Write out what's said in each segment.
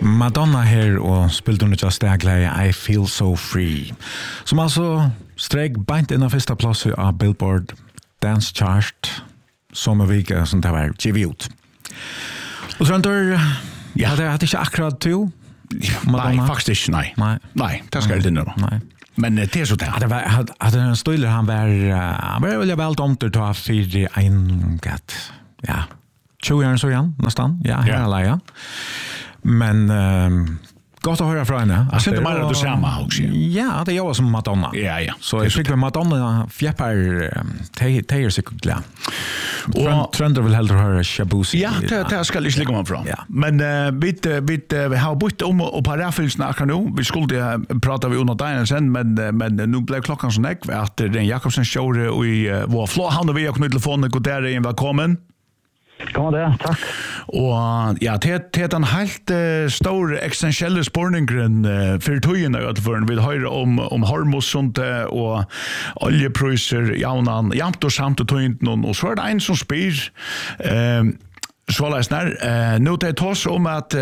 Madonna her og spilte under just daglig I Feel So Free, som altså strek beint inn av første plass av Billboard Dance Chart som vika som det var givet ut. Og så ja, det hadde ikke akkurat to Madonna. Nei, faktisk ikke, nei. Nei, det skal jeg ikke Nei. Men det er så det. At den støyler han var veldig vel domter til å ha 4-1 gatt. Ja, 20 år så igjen, nesten. Ja, her er leia. Men gott att höra från henne. Jag ser inte mer att du ser mig också. Ja, det är som Madonna. Ja. Så jag tycker Madonna fjäppar tejer sig glad. Och trender vill hellre höra Shabuzi. Ja, det ska jag lägga mig från. Ja. Men vi har bytt om och parafilsna akkurat nu. Vi skulle prata vi under dagen sen, men nu blev klockan så näck att den Jakobsen show i vår flå han vi har knutit telefonen god där igen välkommen. Kom det, takk. Og ja, det er en helt stor existentielle spårningen for tøyene utenfor. Vi hører om hormossunte og oljepriser, jamt og samt og tøyene. Og så er det en som spyr, så la jeg snart, nå det er tås om at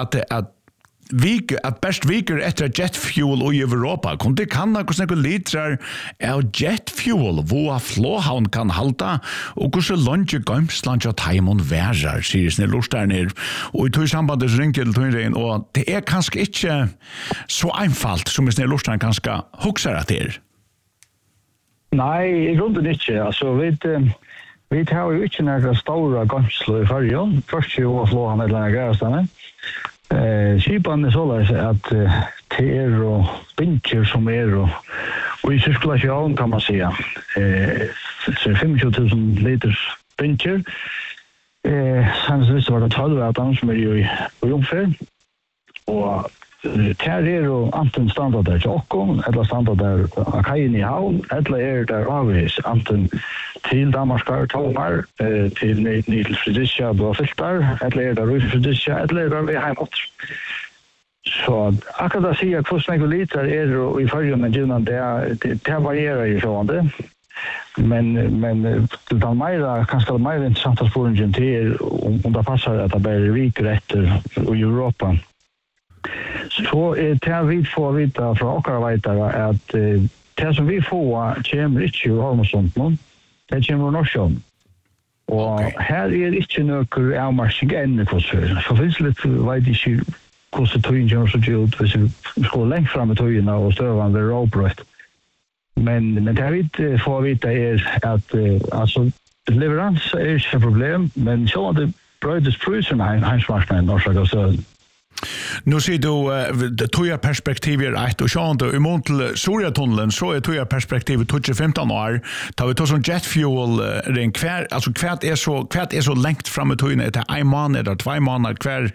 best viker etter jet fuel i Europa. Kunne det kan hvordan liter av jet fuel hvor flåhavn kan halta og hvordan lunge gømsland av taimon værer, sier snill lorterne. Og i tog sambandet ringer til tøyren, og det er kanskje ikke så einfalt som snill lorterne kanskje hukser at det er. Nei, i grunden ikke. Altså, vi tar jo ikke noen store gømsler i fargen. Først jo å flå han et eller annet greiestane. Skipan er såleis at det og binker som og i sirkulasjon kan man säga så 25,000 liters binker sen så var det 12 av dem som jo i omfør og det og anten standard der til okkom eller standard der av kajen i havn eller der avvis anten til Danmarskar Tomar til Nidel Fredricia og Filtar eller der Rui Fredricia eller der vi heimått. Så akkurat da sier hvordan jeg liter i fargen med gynnan det varierer jo sånn men det er mer kanskje det mer interessant å spørre til om det passer at det bare viker etter i Europa. Så det vi får vite fra åkere veitere at det som vi får kommer ikke ur hormosonten, det kommer ur Norsjøen. Og her ikke noe avmarsking enn så finnes det litt, vet ikke hvordan tøyen kommer så ut hvis vi skal lengt frem i tøyene og støvene ved råbrøtt. Men det vi får vite at altså, leverans ikke et problem, men så er det brøydes prøysene heinsmarkene i Norsk og Søden. Nu ser du toja perspektivet ett och sjön då emot till Soria-tunneln så är toja perspektivet 15 år tar vi som jet fuel ring kvar alltså kvärt är så längt fram med tojen det är en månad eller 2 månader kvar.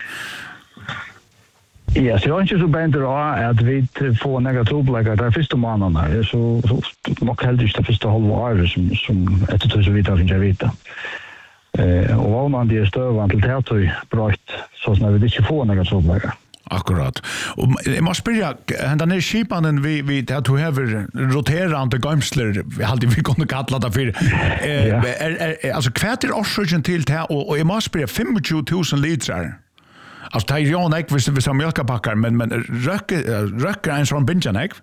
Ja, så jag är inte så bänt att vi får negativläggar där första månaderna så nog helt just det första halvåret som ett och så vidare finns jag vita. Och vad man det stövan till teater brott så när vi inte får några sådana. Akkurat. Och jag måste spyrja, den här skipanen vi att du har roterande gömsler, vi alltid vi kunde kalla det för. Alltså kvärt är orsöken till det och jag måste spyrja 25,000 liter. Alltså det är ju inte hvis vi har mjölkapackar, men röker en sån bingen, ikke?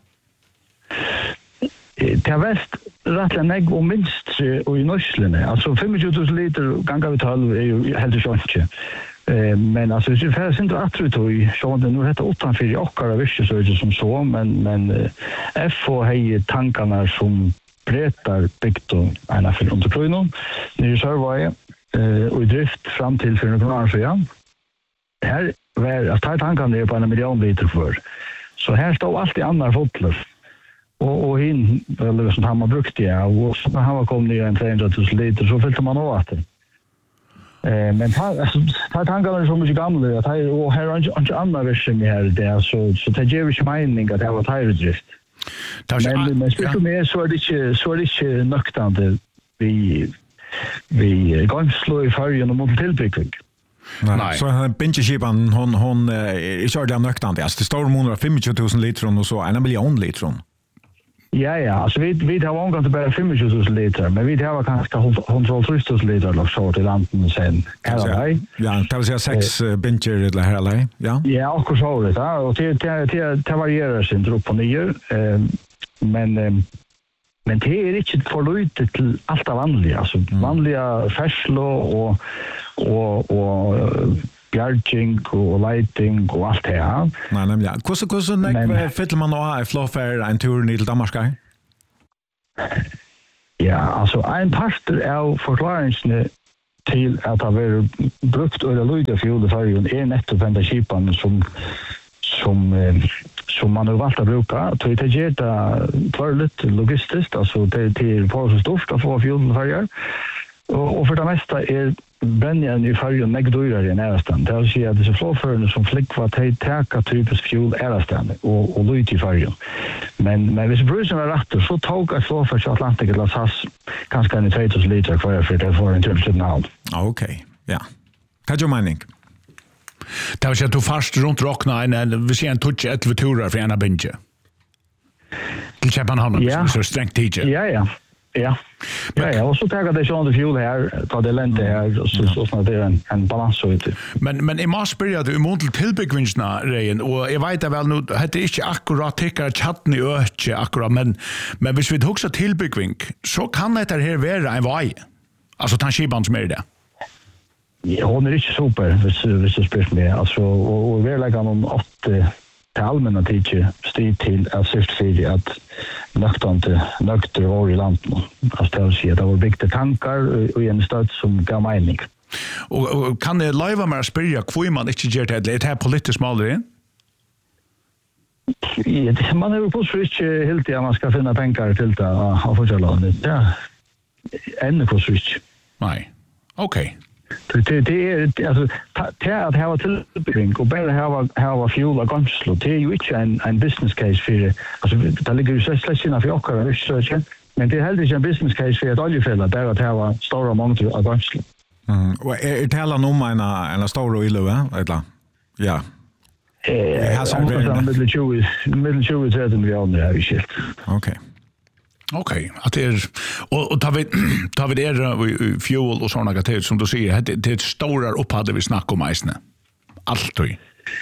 Det har vært rettelig negg og minst og i norslene. Altså 25,000 liter ganger vi 12 er jo heldig ikke. Men altså hvis vi får sin attrutøy, så er det nå heter 8-4 i okkara virke så er det som så, men FH har tankene som bretar bygd og ena for under prøynen, nye Sørvøy og i drift fram til 400 kroner så igjen. Her var at tankene er på 1 million liter for. Så her står alltid andre fotler. Och hin eller som han har brukt det och så han var kommit ner en 300,000 liter så fyllde man av det. Men tankarna är så mycket gamla att och här är inte andra version här där så det ger ju mening att det var tydligt. Men speciellt mer så är det inte nöktande vi gångslå i färgen och mot tillbyggning. Nej. Så han bingeskipan hon är så där nöktande. Det står månader 25,000 liter och så 1 million liter. Ja, alltså vi har omgått bara 25 liter, men vi har kanske 130 liter och så till landen sen. Ja, det vill säga 6 bincher eller här eller ja. Ja, och så det där och det varierar sin upp och ner. Men det är inte för lite till allt vanliga, alltså vanliga färslo och bjärging och lighting och allt det här. Nej, nämligen. Hur fyller man då i flåfär en tur ner till Danmark? Ja, alltså en part av förklaringen till att det har brukt och löjda fuel i färgen är nettopp enda kipan som man har valt att bruka. Så det ger det tvärligt logistiskt, alltså det är för så stort att få fuel i färger. Och för det mesta är brännjen i färgen mycket dyrare än ärastan. Det vill säga att dessa flåförarna som flickvar täcka typisk fuel ärastan och löjt i färgen. Men hvis brusen var rätt så tog ett flåför till Atlantic eller SAS kanske en 2000 liter för det får en typ av. Okej, ja. Vad är mening? Det vill säga att du fast runt rockna vi ser en touch 11 turer för ena binge. Till Köpenhamn, så strängt tidigt. Ja, och så tar det sjön fuel här, tar det länte här så snart det är en balans så ute. Men i mars började du mot tillbyggvingarna rein och jag vet väl nu heter det inte akkurat täcka chatten i öke akkurat men hvis vi huxar tillbyggving så kan det här vara en väg. Alltså tanskiban som är det. Ja, hon är inte super hvis du spyrt mig alltså och vi lägger någon 8 till allmänna tider styr till att syfta för att nökter var i landet. Alltså det vill säga att det var byggt tankar och en stöd som gav mening. Och kan det leva med att spyrja kvoi man inte gör det? Är det här politiskt målare in? Ja, man är ju på så inte helt i att man ska finna pengar till det av försäljande. Ja, ännu på så inte. Nej, okej. Det är alltså att ha tillbygging och bara ha fuel och ganslo. Det är ju inte en business case för det. Alltså det ligger ju släckna för åkare research, men det är helt inte en business case för ett oljefälla där att ha stora mängder av ganslo. Och är det hela om en stor oilo eller? Ja. Har som mellan 20 30 miljoner har vi skilt. Okej, att det är och tar vi det fuel och såna grejer som du säger det är ett stora upphade vi snackar om isne. Allt då.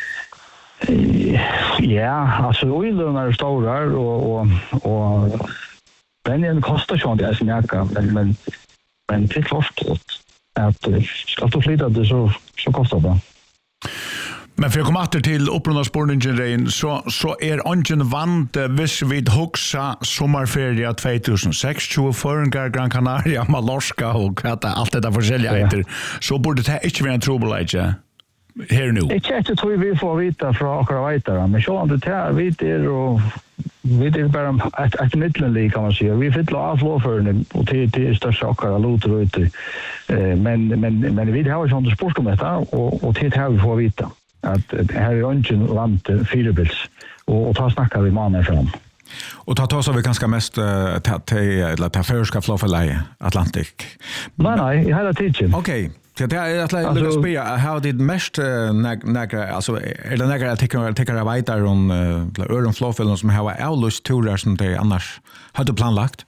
Ja, alltså oilorna är stora och bensinen kostar ju inte så mycket men det är klart att ska du flytta det så kostar det. Men för att komma till upprundarspårningen så är ungen vant hvis vi huxa sommarferie 2006 för Gran Canaria, Mallorca och allt det där försäljare så borde det inte vara en trubbelage här nu. Jag tror vi får vita från akkurat vita men så att det här vi är bara ett mittenlig kan man säga. Vi fyller av flåförarna och till största akkurat låter ute. Men vi har ju sånt sport om detta och till här vi får vita. Att här är ungen vant fyrbils och ta snackar vi mannen fram. Och ta så vi ganska mest eller ta förska flåförläge Atlantic. Nej, hela tiden. Okej. Så det är att lägga spela how did mest några alltså är det några tycker jag vet där om öron flåfällen som har avlust turer som det annars hade planlagt.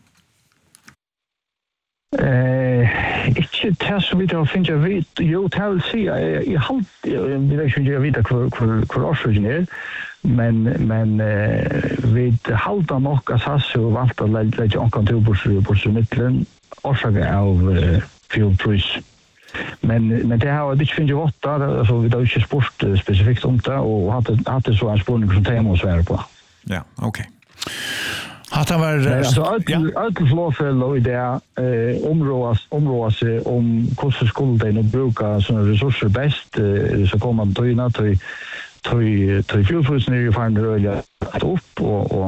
Inte det som vi då finner vi ju till se i halt vi vet inte jag vet hur orsaken är men vi halta nog att ha så valt att lägga en kontor på mitten orsaken av fuelpris. Men det har det finns ju åtta alltså vi har ju sport specifikt om det och hade så en spårning som tema att svära på. Ja, okej. Att det var alltså allt flåfäll och det områdas om hur skulle det nu bruka såna resurser bäst så kommer man tyna till fuelfrusen är ju fan röja upp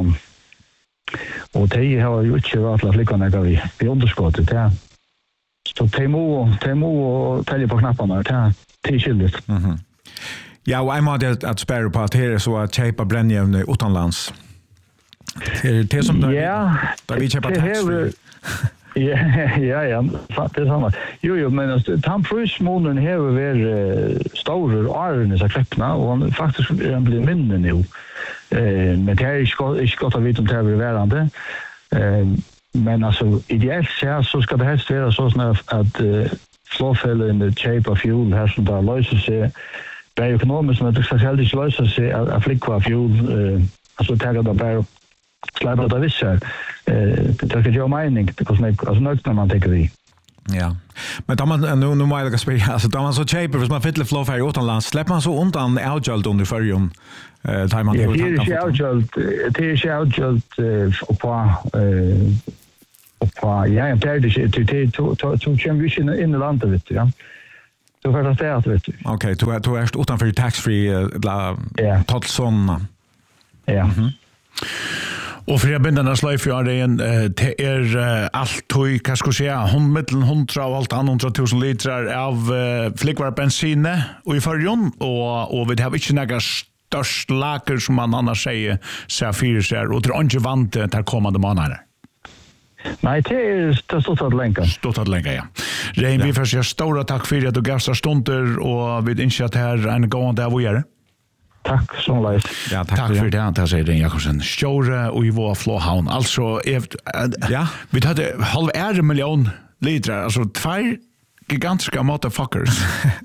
och det har ju inte alla flickorna där vi underskottet där. Så Temo och tälja på knapparna till skildet. Ja, och jag måste att spärra på att här så att köpa brännjävn utomlands. Det som där vi köper tax. Ja, faktiskt samma. Jo, men tamprismånen här är stora åren så kläppna och faktiskt blir mindre nu. Men det är inte gott att veta om det här blir värande. Men alltså ideellt så ska det helst vara så att flåfäller in the shape of fuel här som där löser sig. Det är ekonomiskt men det ska helst inte lösa sig att flicka fuel. Alltså det här bara släppa det vissa. Det är ju mening det kostar alltså något när man tänker det. Ja. Men då man nu må jag spela alltså då man så cheaper hvis man fyller flow för utomlands släpper man så undan outgöld under förjon time man det är outgöld på ja det är det till champion in landet vet du ja. Så för att säga vet du. Okej, du är utanför tax free total sån. Ja. Och för jag bindarna slöjf jag det är allt tog, vad ska jag säga, 100 och allt 100,000 litrar av flickvara bensin och i förrjon och vi har inte några störst laker som man annars säger sig och det är inte vant till kommande månader. Nej, det är stort att länka. Stort att länka, ja. Rein, vi får säga stora tack för att du gav oss stunder och vi inser att här en gång där vi är. Tack så mycket. Ja, tack för det. Det säger Rein Jakobsen. Stjore och i vår flåhavn. Alltså, ja, vi hade 500 miljoner litrar. Alltså, 2 gigantiska motherfuckers.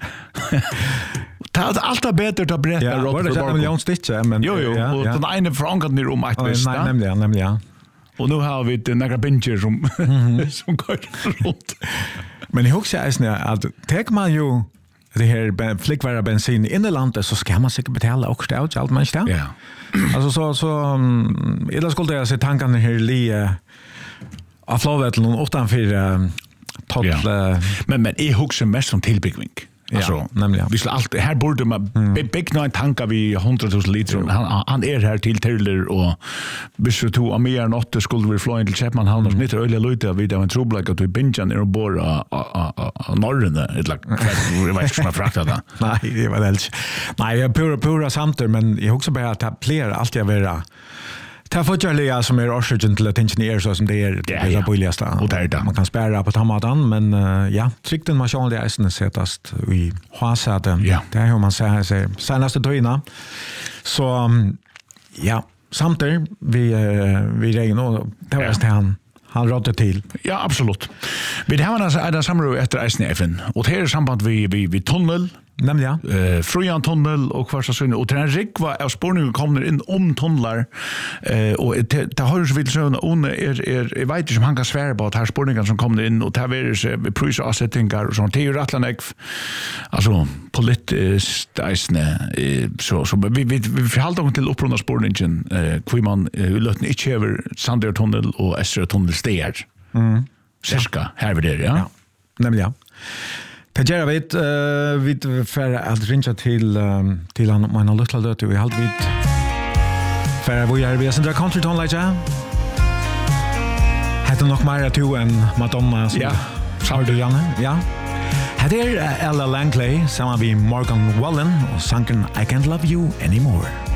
Det är alltid bättre att berätta. Ja, var det 1 miljon stycke? Jo, och den ena förankrat ner om ett visst. Nej, nämligen, ja. Och nu har vi några binger som går runt. Men jag också att tar man ju det här flickvara bensin in i landet så ska man säkert betala också det allt man ska. Ja. Alltså så eller skulle jag se tankarna här li av flowet någon 8-4 total men är huxar mest som tillbyggning. Alltså, nämligen. Vi skulle allt här borde man bygga en tankar vi 100,000 liter. Han är här till Terler och hvis vi tog mer än 8 skulle vi fly in till Chapman han och snitt öliga lite vid en trubbel att vi binjan är och bor norrön eller jag vet inte som har fraktat det. Nej, det var det. Nej, jag pura samtal men jag också bara att plera allt jag vill. Det får jag som är orsaken till att ingenjör så som det är det billigaste. Och det man kan spärra på tamatan men ja, tryckten man själv det är sättast i hasade. Ja. Det är hur man säger sig senaste tøyna. Så ja, samtidigt vi regn och det var det han rådde till. Ja, absolut. Vi har en samråd efter SNFN och det är samband vi tunnel. Nämligen. Frujan tunnel och kvarsa sunne och den rikva av spårningen kommer in om tunnlar och det har ju så vill säga är vet inte som han kan svära på att här spårningen som kommer in och det är prisa avsättningar och sånt det är ju rattlanäck alltså politiskt så vi förhåller oss till upprunda spårningen kvar man låter inte över Sandö tunnel och Östra tunnel stär. Cirka här vid det ja. Nämligen. Det gör vi för att ringa till han man har lustlat dött vi halt vid för vi är vi är country tone like ja. Hade nog mer att ju en Madonna så. Ja. Har du Janne? Ja. Hade Ella Langley samma vi Morgan Wallen och sanken I Can't Love You Anymore.